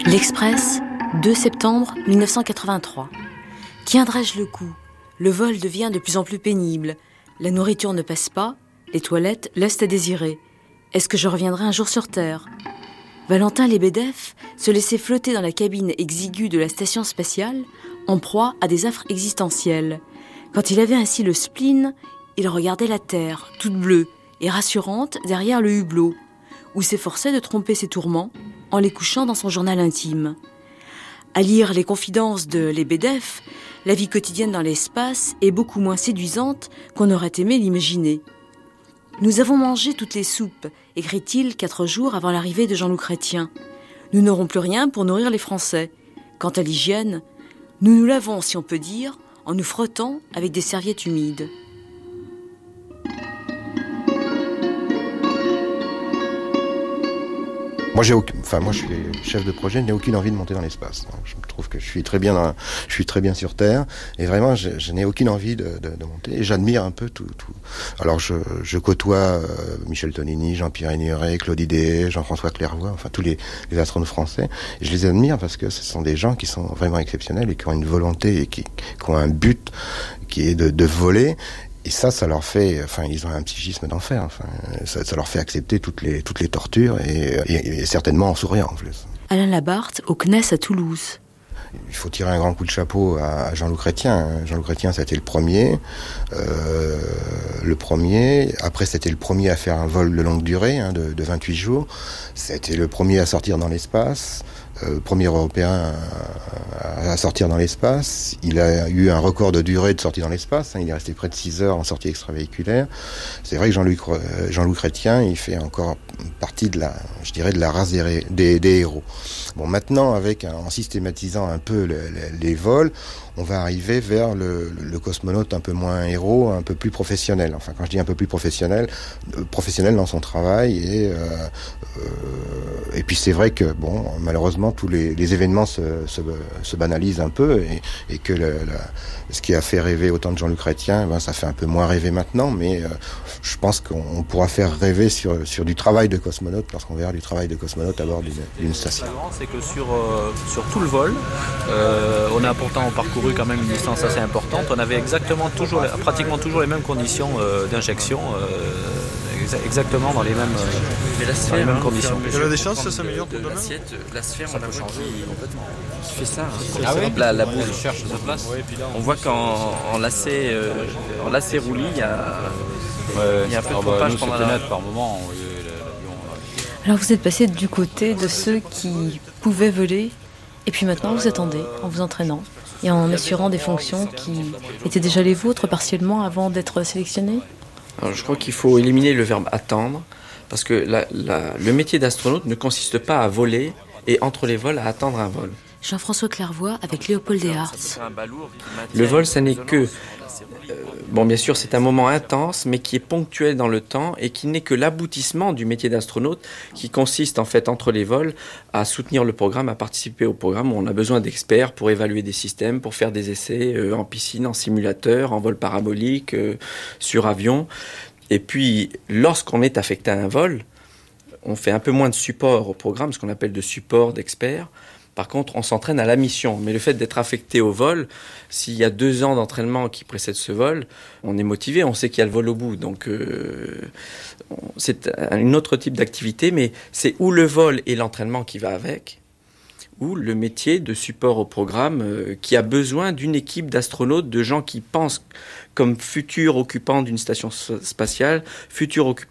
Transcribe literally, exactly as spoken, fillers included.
L'Express, deux septembre mille neuf cent quatre-vingt-trois. Tiendrai-je le coup ? Le vol devient de plus en plus pénible. La nourriture ne passe pas, les toilettes laissent à désirer. Est-ce que je reviendrai un jour sur Terre ? Valentin Lebedev se laissait flotter dans la cabine exiguë de la station spatiale, en proie à des affres existentielles. Quand il avait ainsi le spleen, il regardait la Terre, toute bleue et rassurante derrière le hublot, où s'efforçait de tromper ses tourments en les couchant dans son journal intime. À lire les confidences de Lebedev, la vie quotidienne dans l'espace est beaucoup moins séduisante qu'on aurait aimé l'imaginer. « Nous avons mangé toutes les soupes », écrit-il quatre jours avant l'arrivée de Jean-Loup Chrétien. « Nous n'aurons plus rien pour nourrir les Français. Quant à l'hygiène, nous nous lavons, si on peut dire, en nous frottant avec des serviettes humides. » Moi, j'ai aucun, enfin, moi, je suis chef de projet, je n'ai aucune envie de monter dans l'espace. Donc, je trouve que je suis très bien, dans, je suis très bien sur Terre, et vraiment, je, je n'ai aucune envie de, de, de monter. Et j'admire un peu tout. tout. Alors, je, je côtoie euh, Michel Tonini, Jean-Pierre Ignoret, Claude Idée, Jean-François Clairvoy, enfin tous les, les astronautes français. Et je les admire parce que ce sont des gens qui sont vraiment exceptionnels et qui ont une volonté et qui, qui ont un but qui est de, de voler. Et ça, ça leur fait, enfin, ils ont un psychisme d'enfer. Enfin, ça, ça leur fait accepter toutes les toutes les tortures et, et, et certainement en souriant en plus. Alain Labarthe au C N E S à Toulouse. Il faut tirer un grand coup de chapeau à Jean-Loup Chrétien. Jean-Loup Chrétien, ça a été le premier, euh, le premier. Après, c'était le premier à faire un vol de longue durée, hein, de, de vingt-huit jours. C'était le premier à sortir dans l'espace. Euh, premier Européen à, à sortir dans l'espace. Il a eu un record de durée de sortie dans l'espace. Hein, il est resté près de six heures en sortie extravéhiculaire. C'est vrai que Jean-Loup, Jean-Loup Chrétien, il fait encore partie de la, je dirais, de la race des, des, des héros. Bon, maintenant, avec en systématisant un peu le, le, les vols, on va arriver vers le, le cosmonaute un peu moins héros, un peu plus professionnel. Enfin, quand je dis un peu plus professionnel, euh, professionnel dans son travail. Et, euh, euh, et puis c'est vrai que, bon, malheureusement, tous les, les événements se, se, se banalisent un peu et, et que le, la, ce qui a fait rêver autant de Jean-Loup Chrétien, ben, ça fait un peu moins rêver maintenant, mais euh, je pense qu'on pourra faire rêver sur, sur du travail de cosmonaute lorsqu'on verra du travail de cosmonaute à bord d'une, d'une station. C'est que sur, euh, sur tout le vol, euh, on a pourtant parcouru quand même une distance assez importante. On avait exactement toujours, pratiquement toujours les mêmes conditions euh, d'injection, euh, exa- exactement dans les mêmes, euh, Mais la sphère, dans les mêmes hein, conditions. Il y a des chances que ça s'améliore pour demain. L'assiette, la sphère, Ça on la peut voit changer qui, complètement. qui fait ça. Hein. Ah oui, la, la boule. Elle cherche sa place. Ouais, puis là, on... On voit qu'en en lacet, euh, en lacet roulis, il y a, Ouais, il y a un peu de ah bah, pompage nous, pendant c'était la... net par moment. Oui, l'avion, euh, Alors vous êtes passé du côté de ceux qui pouvaient voler, et puis maintenant vous attendez en vous entraînant et en assurant des fonctions qui étaient déjà les vôtres partiellement avant d'être sélectionnés. Alors, je crois qu'il faut éliminer le verbe attendre, parce que la, la, le métier d'astronaute ne consiste pas à voler et entre les vols à attendre un vol. Jean-François Clairvoy avec Léopold Deshartz. Le vol, ça n'est que... Euh, bon, bien sûr, c'est un moment intense, mais qui est ponctuel dans le temps et qui n'est que l'aboutissement du métier d'astronaute, qui consiste en fait, entre les vols, à soutenir le programme, à participer au programme où on a besoin d'experts pour évaluer des systèmes, pour faire des essais euh, en piscine, en simulateur, en vol parabolique, euh, sur avion. Et puis, lorsqu'on est affecté à un vol, on fait un peu moins de support au programme, ce qu'on appelle de support d'experts. Par contre, on s'entraîne à la mission. Mais le fait d'être affecté au vol, s'il y a deux ans d'entraînement qui précèdent ce vol, on est motivé, on sait qu'il y a le vol au bout. Donc, euh, c'est un autre type d'activité, mais c'est ou le vol et l'entraînement qui va avec, ou le métier de support au programme euh, qui a besoin d'une équipe d'astronautes, de gens qui pensent comme futurs occupants d'une station spatiale, futurs occupants